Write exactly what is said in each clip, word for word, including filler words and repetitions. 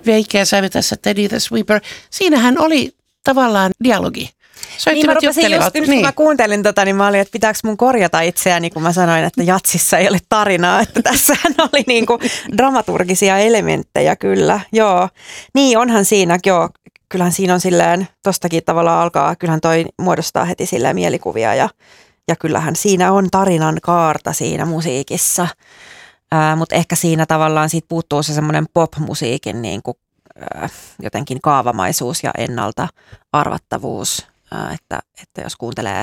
veikeä sävetässä Teddy the Sweeper. Siinähän oli tavallaan dialogi. Niin mä rupesin just, niin. kun mä kuuntelin tota, niin mä olin, että pitääkö mun korjata itseäni, kun mä sanoin, että jatsissa ei ole tarinaa, että tässähän oli niinku dramaturgisia elementtejä kyllä, joo. Niin onhan siinä, joo, kyllähän siinä on silleen, tostakin tavallaan alkaa, kyllähän toi muodostaa heti silleen mielikuvia ja, ja kyllähän siinä on tarinan kaarta siinä musiikissa, äh, mutta ehkä siinä tavallaan siitä puuttuu se semmoinen pop-musiikin niin kuin, äh, jotenkin kaavamaisuus ja ennalta arvattavuus. Että, että jos kuuntelee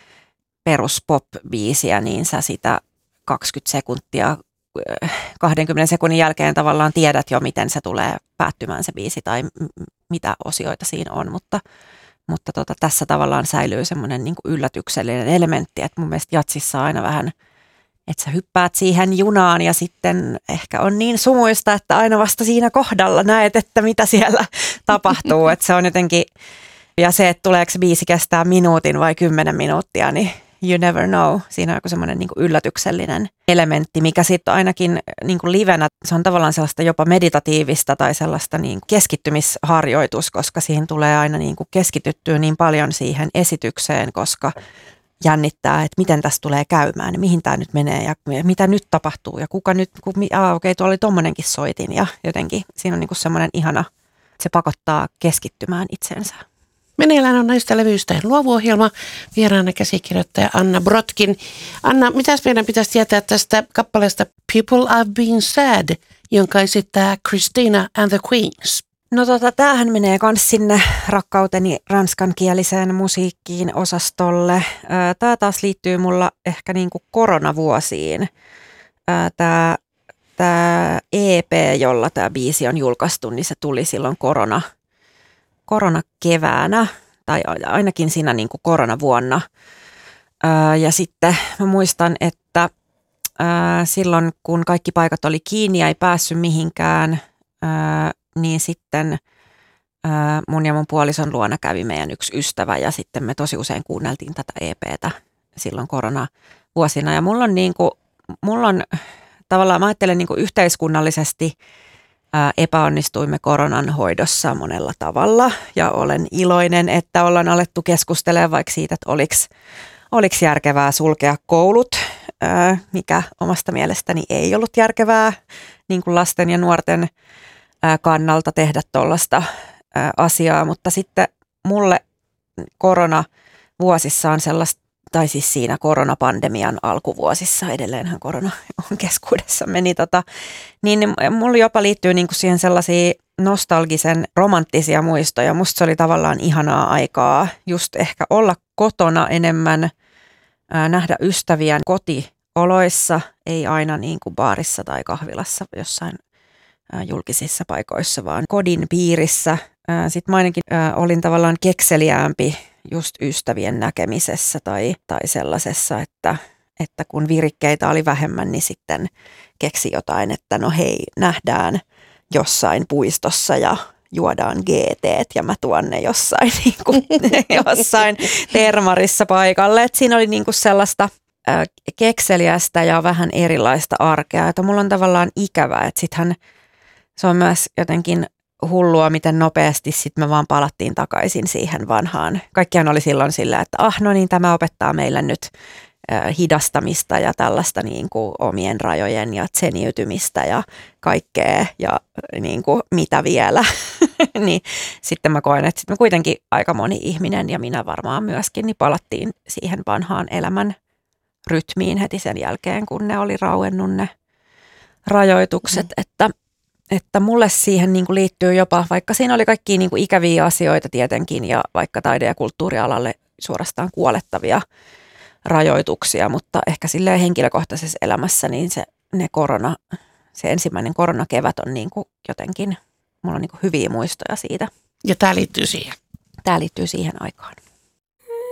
perus pop-biisiä, niin sä sitä kaksikymmentä sekuntia, kaksikymmentä sekunnin jälkeen tavallaan tiedät jo, miten se tulee päättymään se biisi tai m- mitä osioita siinä on, mutta, mutta tota, tässä tavallaan säilyy semmoinen niin kuin yllätyksellinen elementti, että mun mielestä jatsissa aina vähän, että sä hyppäät siihen junaan ja sitten ehkä on niin sumuista, että aina vasta siinä kohdalla näet, että mitä siellä tapahtuu, että se on jotenkin. Ja se, että tuleeko se biisi kestää minuutin vai kymmenen minuuttia, niin you never know. Siinä on joku semmoinen niin kuin yllätyksellinen elementti, mikä sitten ainakin niin kuin livenä, se on tavallaan sellaista jopa meditatiivista tai sellaista niin kuin keskittymisharjoitus, koska siihen tulee aina niin kuin keskityttyä niin paljon siihen esitykseen, koska jännittää, että miten tässä tulee käymään ja mihin tämä nyt menee ja mitä nyt tapahtuu ja kuka nyt, ku, ah, okei, tuolla oli tommonenkin soitin ja jotenkin siinä on niin kuin semmoinen ihana, se pakottaa keskittymään itseensä. Meneillään on näistä levyistä luovuohjelma, vieraana käsikirjoittaja Anna Brotkin. Anna, mitäs meidän pitäisi tietää tästä kappaleesta People I've Been Sad, jonka esittää Christina and the Queens? No tota, tämähän menee myös sinne rakkauteni ranskankieliseen musiikkiin osastolle. Tämä taas liittyy mulla ehkä niinku koronavuosiin. Tämä, tämä E P, jolla tämä biisi on julkaistu, niin se tuli silloin korona. koronakeväänä tai ainakin siinä niin kuin koronavuonna. Ää, ja sitten mä muistan, että ää, silloin kun kaikki paikat oli kiinni ja ei päässyt mihinkään, ää, niin sitten ää, mun ja mun puolison luona kävi meidän yksi ystävä ja sitten me tosi usein kuunneltiin tätä E P:tä silloin koronavuosina. Ja mulla on, niin kuin, mulla on tavallaan, mä ajattelen niin kuin yhteiskunnallisesti, epäonnistuimme koronan hoidossa monella tavalla ja olen iloinen, että ollaan alettu keskustelemaan vaikka siitä, että oliko, oliko järkevää sulkea koulut, mikä omasta mielestäni ei ollut järkevää niin kuin lasten ja nuorten kannalta tehdä tuollaista asiaa, mutta sitten mulle korona vuosissa on sellaista, tai siis siinä koronapandemian alkuvuosissa, edelleenhän korona on keskuudessamme, niin, tota, niin mulla jopa liittyy niinku siihen sellaisia nostalgisen romanttisia muistoja. Musta se oli tavallaan ihanaa aikaa just ehkä olla kotona enemmän, ää, nähdä ystäviä kotioloissa, ei aina niin kuin baarissa tai kahvilassa jossain ää, julkisissa paikoissa, vaan kodin piirissä. Sitten mä ainakin ää, olin tavallaan kekseliäämpi just ystävien näkemisessä tai, tai sellaisessa, että, että kun virikkeitä oli vähemmän, niin sitten keksi jotain, että no hei, nähdään jossain puistossa ja juodaan G T:t ja mä tuon ne jossain, niin kuin, jossain termarissa paikalle. Et siinä oli niin kuin sellaista ää, kekseliästä ja vähän erilaista arkea, että mulla on tavallaan ikävää, että sittenhän se on myös jotenkin hullua, miten nopeasti sitten me vaan palattiin takaisin siihen vanhaan. Kaikkihan oli silloin sillä, että ah no niin, tämä opettaa meille nyt äh, hidastamista ja tällaista niin kuin omien rajojen ja tseniytymistä ja kaikkea ja niin kuin mitä vielä. Niin sitten mä koen, että sitten me kuitenkin aika moni ihminen ja minä varmaan myöskin, niin palattiin siihen vanhaan elämän rytmiin heti sen jälkeen, kun ne oli rauennut ne rajoitukset, mm. että Että mulle siihen niin kuin liittyy jopa, vaikka siinä oli kaikkia niin kuin ikäviä asioita tietenkin ja vaikka taide- ja kulttuurialalle suorastaan kuolettavia rajoituksia, mutta ehkä silleen henkilökohtaisessa elämässä niin se, ne korona, se ensimmäinen koronakevät on niin kuin jotenkin, mulla on niin kuin hyviä muistoja siitä. Ja tämä liittyy siihen. Tämä liittyy siihen aikaan.